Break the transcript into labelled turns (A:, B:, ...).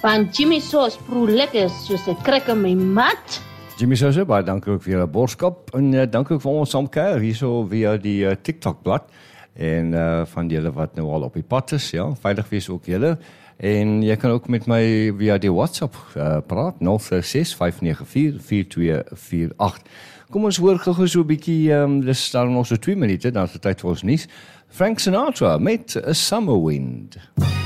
A: van Jimmy Sauce proe lekker soos 'n krik in my mat.
B: Jimmy Sauce, baie dankie ook vir julle boodskap en dankie ook vir ons saamkuier hierso via die TikTok-blad en van julle wat nou al op die pad is, ja, veilig wees ook julle. En jy kan ook met my via die WhatsApp praat, 066-594-4248. Kom ons hoor gou so 'n bietjie, dis daar nog so 2 minute, dan is dit tyd vir ons nuus. Frank Sinatra met A Summer Wind.